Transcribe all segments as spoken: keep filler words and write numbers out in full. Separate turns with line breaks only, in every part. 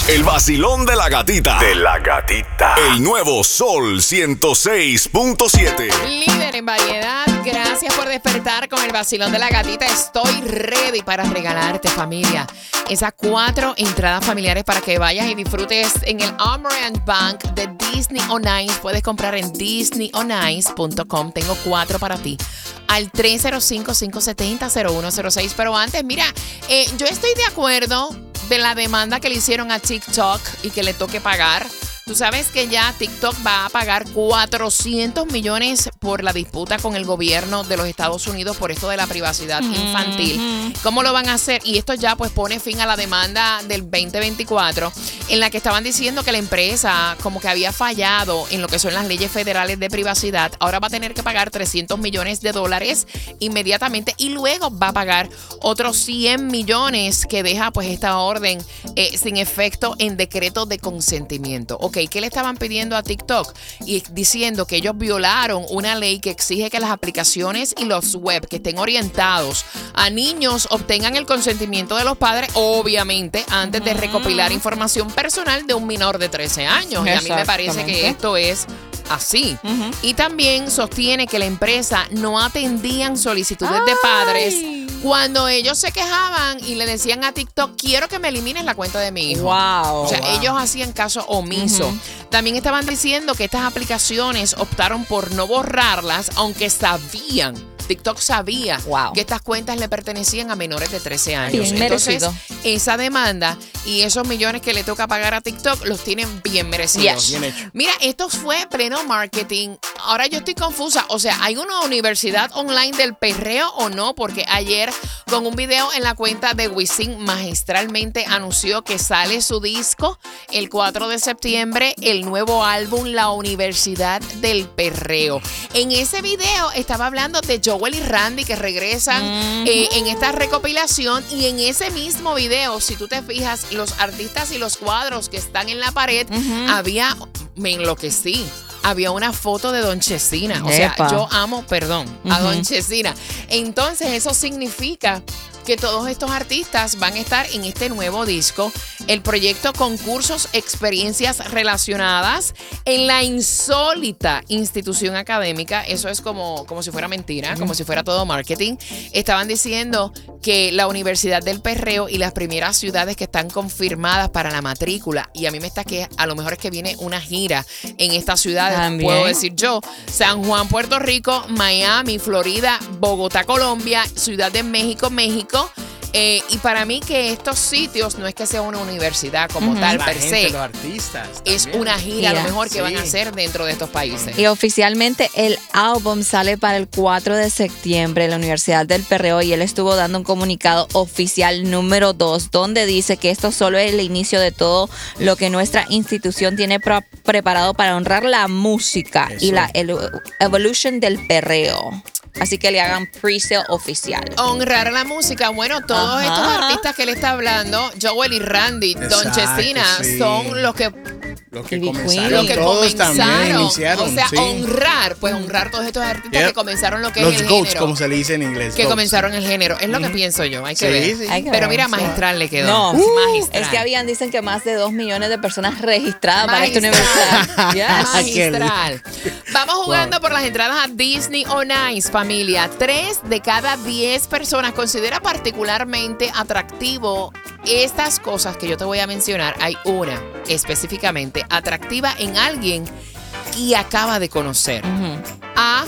El vacilón de la gatita. De la gatita. El nuevo Sol ciento seis punto siete.
Líder en variedad. Gracias por despertar con el vacilón de la gatita. Estoy ready para regalarte, familia, esas cuatro entradas familiares para que vayas y disfrutes en el Amarant Bank de Disney on Ice. Puedes comprar en disney on ice punto com. Tengo cuatro para ti. Al tres cero cinco, cinco siete cero, cero uno cero seis. Pero antes, mira, eh, yo estoy de acuerdo de la demanda que le hicieron a TikTok y que le toque pagar. Tú sabes que ya TikTok va a pagar cuatrocientos millones por la disputa con el gobierno de los Estados Unidos por esto de la privacidad infantil. Mm-hmm. ¿Cómo lo van a hacer? Y esto ya pues pone fin a la demanda del veinte veinticuatro en la que estaban diciendo que la empresa como que había fallado en lo que son las leyes federales de privacidad. Ahora va a tener que pagar trescientos millones de dólares inmediatamente y luego va a pagar otros cien millones que deja pues esta orden eh, sin efecto en decreto de consentimiento. Ok. ¿Qué le estaban pidiendo a TikTok? Y diciendo que ellos violaron una ley que exige que las aplicaciones y los web que estén orientados a niños obtengan el consentimiento de los padres, obviamente, antes de recopilar información personal de un menor de trece años. Y a mí me parece que esto es así. Uh-huh. Y también sostiene que la empresa no atendían solicitudes Ay. de padres cuando ellos se quejaban y le decían a TikTok, quiero que me elimines la cuenta de mi hijo.
Wow.
O sea,
wow.
ellos hacían caso omiso. Uh-huh. También estaban diciendo que estas aplicaciones optaron por no borrarlas, aunque sabían, TikTok sabía wow. que estas cuentas le pertenecían a menores de trece años.
Bien
Entonces,
merecido.
esa demanda y esos millones que le toca pagar a TikTok los tienen bien merecidos.
Yes.
Bien hecho.
Mira, esto fue pleno marketing. Ahora yo estoy confusa. O sea, ¿hay una universidad online del perreo o no? Porque ayer, con un video en la cuenta de Wisin, magistralmente anunció que sale su disco el cuatro de septiembre, el nuevo álbum La Universidad del Perreo. En ese video estaba hablando de Joel y Randy que regresan mm-hmm. eh, en esta recopilación, y en ese mismo video, si tú te fijas, los artistas y los cuadros que están en la pared, mm-hmm. había, me enloquecí. Había una foto de Don Chesina. O sea,
Epa.
yo amo, perdón,
uh-huh.
a Don Chesina. Entonces, eso significa que todos estos artistas van a estar en este nuevo disco. El proyecto Concursos, Experiencias Relacionadas en la insólita institución académica. Eso es como, como si fuera mentira, como si fuera todo marketing. Estaban diciendo que la Universidad del Perreo y las primeras ciudades que están confirmadas para la matrícula, y a mí me está que a lo mejor es que viene una gira en estas ciudades,
También.
puedo decir yo, San Juan, Puerto Rico, Miami, Florida, Bogotá, Colombia, Ciudad de México, México. Eh, y para mí que estos sitios no es que sea una universidad como uh-huh. tal
la
per
gente,
se,
los artistas
es
también.
una gira,
Gira.
a lo mejor que
Sí.
van a hacer dentro de estos países.
Y oficialmente el álbum sale para el cuatro de septiembre en la Universidad del Perreo, y él estuvo dando un comunicado oficial número dos donde dice que esto solo es el inicio de todo lo que nuestra institución tiene pro- preparado para honrar la música
Eso.
y la el- evolution del perreo. Así que le hagan pre-sale oficial.
Honrar la música. Bueno, todos
Ajá.
estos artistas que le está hablando, Joel y Randy, Don
Exacto,
Chesina,
sí.
son los que
Los que
Y Big
comenzaron,
Los que
todos también
comenzaron,
iniciaron.
o sea,
sí.
honrar, pues honrar todos estos artistas
Yep.
que comenzaron lo que
Los
es el
goats,
género.
como se le dice en inglés.
Que
goats.
comenzaron el género. Es lo que pienso yo, hay que
Sí,
ver.
sí.
Hay que
Pero
ver,
mira,
sí.
magistral le quedó.
No,
magistral.
es que habían, dicen que más de dos millones de personas registradas para esta
Magistral.
universidad. Yes.
Magistral. Vamos jugando
Wow.
por las entradas a Disney on Ice, familia. Tres de cada diez personas considera particularmente atractivo estas cosas que yo te voy a mencionar. Hay una específicamente atractiva en alguien que acaba de conocer.
Uh-huh.
A,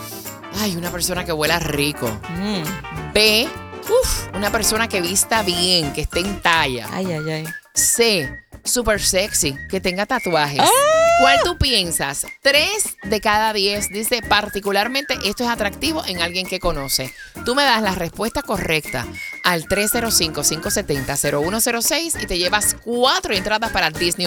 ay, una persona que huela rico.
Mm.
B, uf, una persona que vista bien, que esté en talla.
Ay, ay, ay.
C, super sexy, que tenga tatuajes.
¡Ah!
¿Cuál tú piensas? Tres de cada diez dice particularmente esto es atractivo en alguien que conoce. Tú me das la respuesta correcta al tres cero cinco, cinco siete cero, cero uno cero seis y te llevas cuatro entradas para Disney.